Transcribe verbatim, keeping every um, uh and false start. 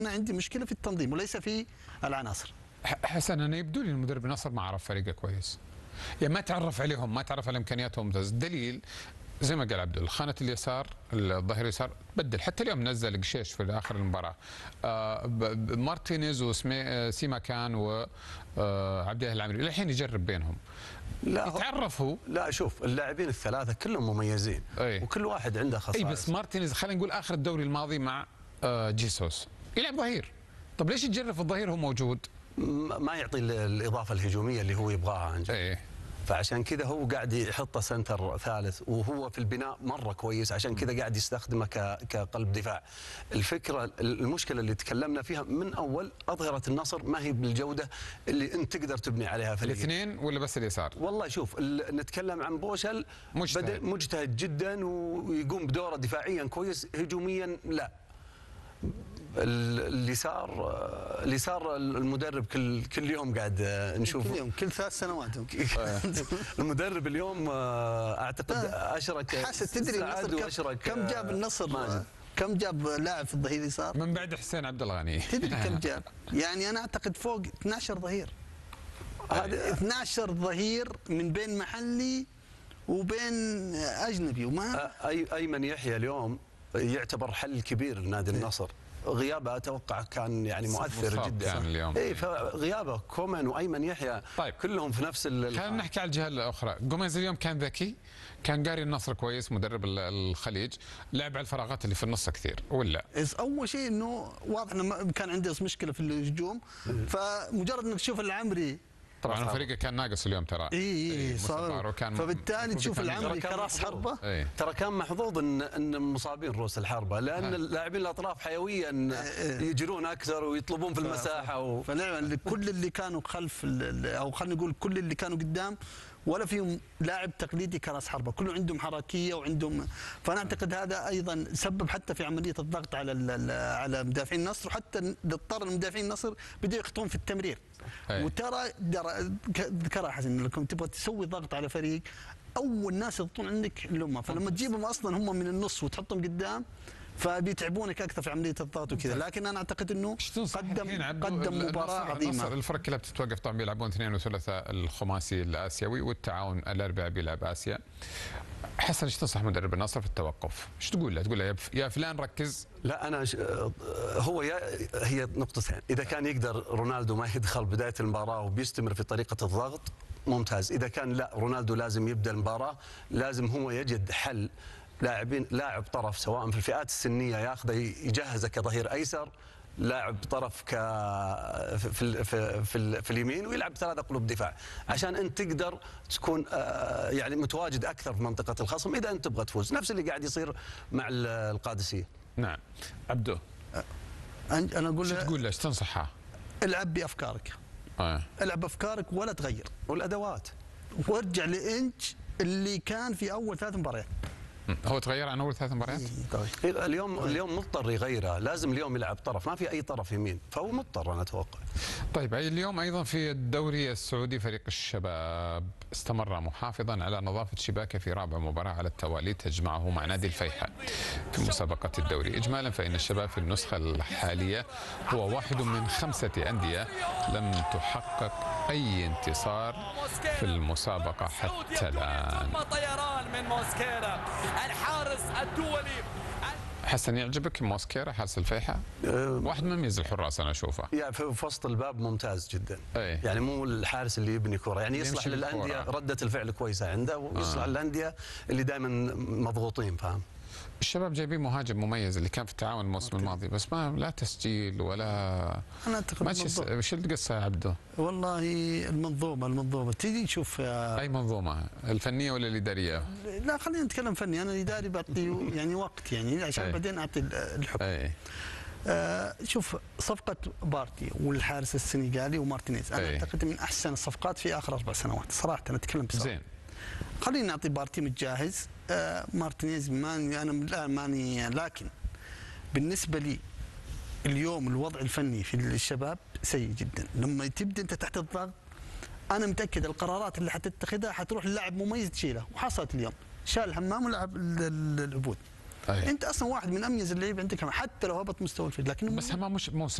انا عندي مشكله في التنظيم وليس في العناصر. حسن، انا يبدو لي المدرب النصر ما عرف فريقه كويس، يعني ما تعرف عليهم، ما تعرف على امكانياتهم ممتاز. الدليل زي ما قال عبدول، خانه اليسار الظهير اليسار بدل، حتى اليوم نزل قشيش في اخر المباراه. آه مارتينيز وسيما كان وعبد الله العمري للحين يجرب بينهم. لا يتعرفوا. لا شوف، اللاعبين الثلاثه كلهم مميزين، أي. وكل واحد عنده خصائص. اي بس مارتينيز خلينا نقول اخر الدوري الماضي مع آه جيسوس يلعب ظهير، طب ليش يجرب في الظهير هو موجود؟ ما يعطي الاضافه الهجوميه اللي هو يبغاها عن جد. ايه. فعشان كذا هو قاعد يحطه سنتر ثالث، وهو في البناء مره كويس، عشان كذا قاعد يستخدمه كقلب دفاع. الفكره المشكله اللي تكلمنا فيها من اول، اظهره النصر ما هي بالجوده اللي انت تقدر تبني عليها فريق. الاثنين ولا بس اليسار؟ والله شوف، نتكلم عن بوشل مجتهد مجتهد جدا ويقوم بدوره دفاعيا كويس، هجوميا لا. اليسار اليسار المدرب كل كل يوم قاعد نشوفه، كل يوم كل ثلاث سنوات المدرب اليوم اعتقد اشرك. حاسس تدري النصر كم جاب النصر؟ كم جاب لاعب في الظهير اليسار؟ من بعد حسين عبد الغني تدري كم جاب؟ يعني انا اعتقد فوق اثني عشر ظهير. هذا اثني عشر ظهير من بين محلي وبين اجنبي. وما اي ايمن يحيى اليوم يعتبر حل كبير لنادي النصر. غيابه اتوقع كان يعني مؤثر جدا يعني اليوم. اي فغيابه كومان وايمن يحيى طيب. كلهم في نفس. خلينا نحكي على الجهه الاخرى. جوميز اليوم كان ذكي، كان قاري النصر كويس، مدرب الخليج، لعب على الفراغات اللي في النص كثير ولا؟ اول شيء انه واضح انه كان عنده مشكله في الهجوم، فمجرد انك تشوف العمري طبعا فريقه كان ناقص اليوم ترى. اي اي صار، فبالتالي تشوف العمري كراس حربه. ايه. ترى كان محظوظ ان ان مصابين رؤوس الحربه، لان اللاعبين الاطراف حيويا يجرون اكثر ويطلبون في المساحه و... فنعم كل اللي كانوا خلف او خلينا نقول كل اللي كانوا قدام ولا فيهم لاعب تقليدي كراس حربه، كلهم عندهم حركيه وعندهم. فانا اعتقد هذا ايضا سبب حتى في عمليه الضغط على على مدافعين النصر، وحتى اضطر مدافعين النصر بدأوا يخطئون في التمرير. أي. وترى ذكرها حسن، لكم تبغى تسوي ضغط على فريق، اول ناس يضغطون عندك اللي هم، فلما تجيبهم اصلا هم من النص وتحطهم قدام فبيتعبونك اكثر في عمليه الضغط وكذا. لكن انا اعتقد انه قدم قدم مباراه عظيمه. الفرق كلها بتتوقف طبعا، بيلعبون اثنين وثلاثاء الخماسي الاسيوي، والتعاون الاربعاء بيلعب اسيا. حسن، ايش تنصح مدرب النصر في التوقف؟ ايش تقول له؟ تقول له يا فلان ركز؟ لا انا ش... هو يا... هي نقطتين، اذا كان يقدر رونالدو ما يدخل بدايه المباراه وبيستمر في طريقه الضغط ممتاز، اذا كان لا رونالدو لازم يبدا المباراه، لازم هو يجد حل لاعبين، لاعب طرف سواء في الفئات السنيه ياخذه يجهزه كظهير ايسر، لاعب طرف ك في ال... في في, ال... في اليمين، ويلعب ثلاثه قلوب دفاع عشان انت تقدر تكون يعني متواجد اكثر في منطقه الخصم اذا انت تبغى تفوز، نفس اللي قاعد يصير مع القادسيه. نعم. عبدو، انا اقول له تقول له ايش تنصحه؟ العب بافكارك. آه. العب بافكارك ولا تغير، والادوات، وارجع لانج اللي كان في اول ثلاث مباريات. هو تغير عن اول ثلاث مباريات؟ طيب. اليوم اليوم مضطر يغيرها، لازم اليوم يلعب طرف، ما في اي طرف يمين، فهو مضطر انا اتوقع. طيب اليوم ايضا في الدوري السعودي فريق الشباب استمر محافظا على نظافه شباكه في رابع مباراه على التوالي تجمعه مع نادي الفيحاء في مسابقه الدوري. اجمالا فان الشباب في النسخه الحاليه هو واحد من خمسه انديه لم تحقق اي انتصار في المسابقه حتى الان. طيران من موسكيرا الحارس الدولي. حسن، يعجبك موسكيرا حارس الفيحاء؟ أه واحد من مميز الحراس انا اشوفه. يعني في وسط الباب ممتاز جدا. أي. يعني مو الحارس اللي يبني كره، يعني يصلح للانديه رده الفعل كويسه عنده، ويصلح آه. للانديه اللي دائما مضغوطين، فاهم؟ الشباب جايبين مهاجم مميز اللي كان في التعاون الموسم الماضي، بس ما لا تسجيل ولا انا اعتقد ما وش القصه يا عبدو؟ والله المنظومه المنظومه تيجي تشوف اي منظومه، الفنيه ولا الاداريه؟ لا خلينا نتكلم فني، انا الاداري بعطي يعني وقت يعني عشان أي. بعدين اعطي الحكم. اي. آه شوف صفقه بارتي والحارس السنغالي ومارتينيز، انا اعتقد من احسن الصفقات في اخر اربع سنوات صراحه، انا اتكلم بصراحه. زين. خلينا نعطي بارتي متجهز، آه مارتينيز ماني انا الان ماني، لكن بالنسبه لي اليوم الوضع الفني في الشباب سيء جدا. لما تبدا انت تحت الضغط انا متاكد القرارات اللي حتتخذها حتروح للاعب مميز تشيله، وحصلت اليوم شال الهمام ولعب العبود. أي. انت اصلا واحد من اميز اللعيبه عندك حتى لو هبط مستوى الفريق، لكنه بس ما مش موسم